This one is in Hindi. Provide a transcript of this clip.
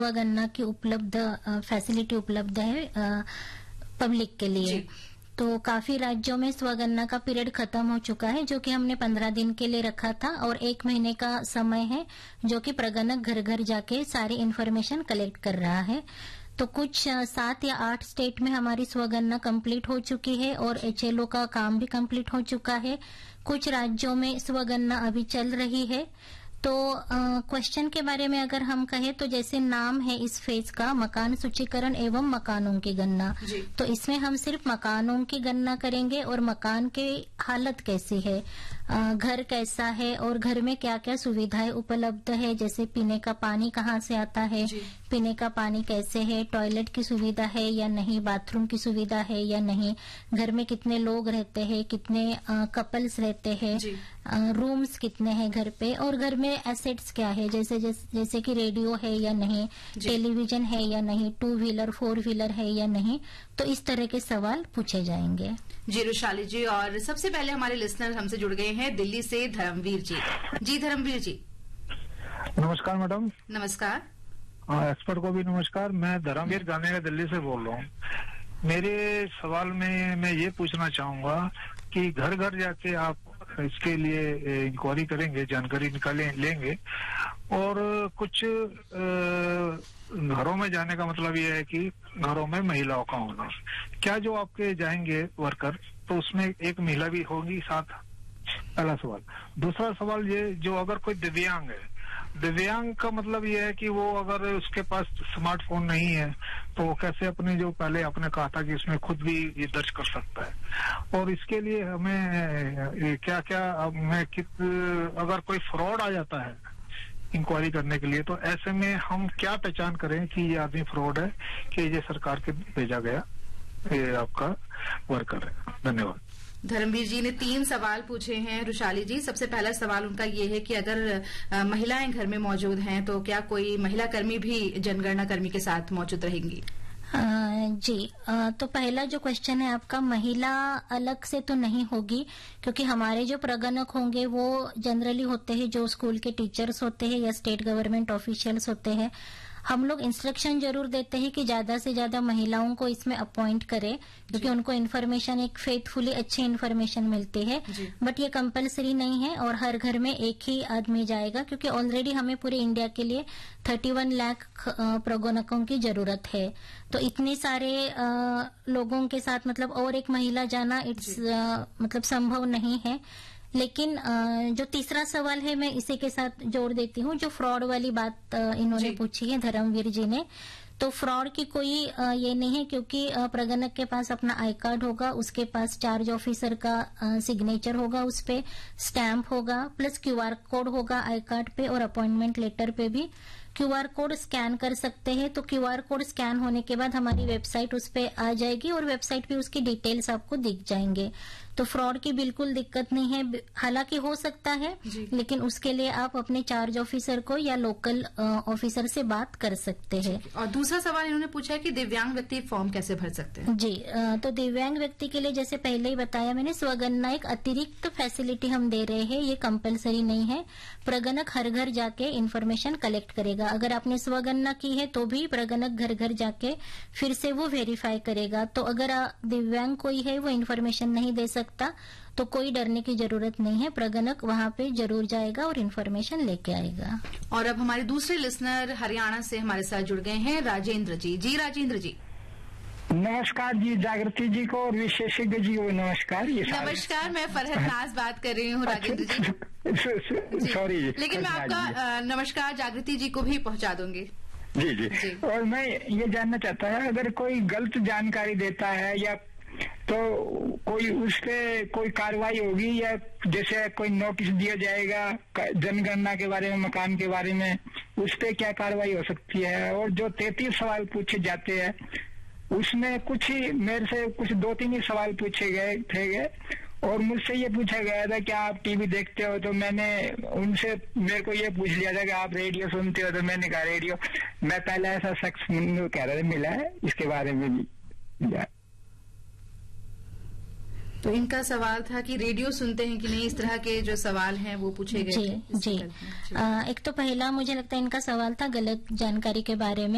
गन्ना की फैसिलिटी उपलब्ध है पब्लिक के लिए। तो काफी राज्यों में स्वगन्ना का पीरियड खत्म हो चुका है, जो कि हमने 15 दिन के लिए रखा था, और 1 महीने का समय है जो कि प्रगणक घर घर जाके सारी इन्फॉर्मेशन कलेक्ट कर रहा है। तो कुछ 7 या 8 स्टेट में हमारी स्वगन्ना कंप्लीट हो चुकी है और एचएलओ का काम भी कंप्लीट हो चुका है। कुछ राज्यों में स्वगन्ना अभी चल रही है। तो क्वेश्चन के बारे में अगर हम कहें तो जैसे नाम है इस फेज का मकान सूचीकरण एवं मकानों की गणना, तो इसमें हम सिर्फ मकानों की गणना करेंगे और मकान की हालत कैसी है, घर कैसा है और घर में क्या क्या सुविधाएं उपलब्ध है, जैसे पीने का पानी कहाँ से आता है, पीने का पानी कैसे है, टॉयलेट की सुविधा है या नहीं, बाथरूम की सुविधा है या नहीं, घर में कितने लोग रहते हैं, कितने कपल्स रहते हैं, रूम्स कितने हैं घर पे, और घर में एसेट्स क्या है, जैसे कि रेडियो है या नहीं, टेलीविजन है या नहीं, 2 व्हीलर 4 व्हीलर है या नहीं। तो इस तरह के सवाल पूछे जाएंगे। जी रुशाली जी, और सबसे पहले हमारे लिसनर हमसे जुड़ गए हैं दिल्ली से धर्मवीर जी। जी धर्मवीर जी। नमस्कार मैडम। नमस्कार। एक्सपर्ट को भी नमस्कार। मैं धर्मवीर गाने का दिल्ली से बोल रहा हूँ। मेरे सवाल में मैं ये पूछना चाहूंगा कि घर घर जाके आप इसके लिए इंक्वायरी करेंगे, जानकारी लेंगे, और कुछ घरों में जाने का मतलब ये है कि घरों में महिलाओं का होना। क्या जो आपके जाएंगे वर्कर तो उसमें एक महिला भी होगी साथ? पहला सवाल। दूसरा सवाल ये, जो अगर कोई दिव्यांग है, दिव्यांग का मतलब ये है कि वो अगर उसके पास स्मार्टफोन नहीं है तो वो कैसे अपनी, जो पहले आपने कहा था कि इसमें खुद भी ये दर्ज कर सकता है, और इसके लिए हमें क्या क्या अगर कोई फ्रॉड आ जाता है इंक्वायरी करने के लिए, तो ऐसे में हम क्या पहचान करें कि ये आदमी फ्रॉड है कि ये सरकार के भेजा गया ये आपका वर्कर है? धन्यवाद। धर्मवीर जी ने 3 सवाल पूछे हैं रुशाली जी। सबसे पहला सवाल उनका ये है कि अगर महिलाएं घर में मौजूद हैं तो क्या कोई महिला कर्मी भी जनगणना कर्मी के साथ मौजूद रहेंगी? जी, तो पहला जो क्वेश्चन है आपका, महिला अलग से तो नहीं होगी, क्योंकि हमारे जो प्रगणक होंगे वो जनरली होते हैं जो स्कूल के टीचर्स होते हैं या स्टेट गवर्नमेंट ऑफिशियल्स होते हैं। हम लोग इंस्ट्रक्शन जरूर देते हैं कि ज्यादा से ज्यादा महिलाओं को इसमें अपॉइंट करें, क्योंकि उनको इन्फॉर्मेशन एक फेथफुली अच्छी इन्फॉर्मेशन मिलती है। बट ये कंपलसरी नहीं है और हर घर में एक ही आदमी जाएगा, क्योंकि ऑलरेडी हमें पूरे इंडिया के लिए 31 लाख प्रगणकों की जरूरत है। तो इतने सारे लोगों के साथ मतलब और एक महिला जाना मतलब संभव नहीं है। लेकिन जो तीसरा सवाल है मैं इसी के साथ जोड़ देती हूँ, जो फ्रॉड वाली बात इन्होंने पूछी है धर्मवीर जी ने। तो फ्रॉड की कोई ये नहीं है, क्योंकि प्रगणक के पास अपना आई कार्ड होगा, उसके पास चार्ज ऑफिसर का सिग्नेचर होगा, उस पे स्टैंप होगा, प्लस क्यूआर कोड होगा आई कार्ड पे, और अपॉइंटमेंट लेटर पे भी क्यूआर कोड स्कैन कर सकते हैं। तो क्यूआर कोड स्कैन होने के बाद हमारी वेबसाइट उस पे आ जाएगी और वेबसाइट पे उसकी डिटेल्स आपको दिख जाएंगे। तो फ्रॉड की बिल्कुल दिक्कत नहीं है। हालांकि हो सकता है, लेकिन उसके लिए आप अपने चार्ज ऑफिसर को या लोकल ऑफिसर से बात कर सकते हैं। और दूसरा सवाल इन्होंने पूछा है कि दिव्यांग व्यक्ति फॉर्म कैसे भर सकते हैं? जी, तो दिव्यांग व्यक्ति के लिए जैसे पहले ही बताया मैंने, स्वगणना एक अतिरिक्त फैसिलिटी हम दे रहे हैं, ये कंपलसरी नहीं है। प्रगणक हर घर जाके इन्फॉर्मेशन कलेक्ट करेगा। अगर आपने स्वगणना की है तो भी प्रगणक घर घर जाके फिर से वो वेरीफाई करेगा। तो अगर दिव्यांग कोई है वो इन्फॉर्मेशन नहीं दे सकता तो कोई डरने की जरूरत नहीं है, प्रगणक वहां पे जरूर जाएगा और इन्फॉर्मेशन लेके आएगा। और अब हमारे दूसरे लिसनर हरियाणा से हमारे साथ जुड़ गए हैं राजेंद्र जी। जी राजेंद्र जी। नमस्कार जी, जागृति जी को और विशेषज्ञ जी को नमस्कार। नमस्कार, मैं फरहत नाज बात कर रही हूँ राजेंद्र जी। सॉरी, लेकिन मैं आपका नमस्कार जागृति जी को भी पहुंचा दूंगी। जी। और मैं ये जानना चाहता है, अगर कोई गलत जानकारी देता है या तो कोई उस पे कोई कार्रवाई होगी, या जैसे कोई नोटिस दिया जाएगा जनगणना के बारे में, मकान के बारे में, उस पे क्या कार्रवाई हो सकती है? और जो 33 सवाल पूछे जाते हैं उसमें कुछ ही मेरे से कुछ 2-3 ही सवाल पूछे गए थे, और मुझसे ये पूछा गया था कि आप टीवी देखते हो, तो मैंने उनसे मेरे को ये पूछ लिया था कि आप रेडियो सुनते हो, तो मैंने कहा रेडियो। मैं पहले ऐसा शख्स कह रहा था मिला है, इसके बारे में भी। तो इनका सवाल था कि रेडियो सुनते हैं कि नहीं, इस तरह के जो सवाल हैं वो पूछे गए। जी। एक तो पहला मुझे लगता है इनका सवाल था गलत जानकारी के बारे में।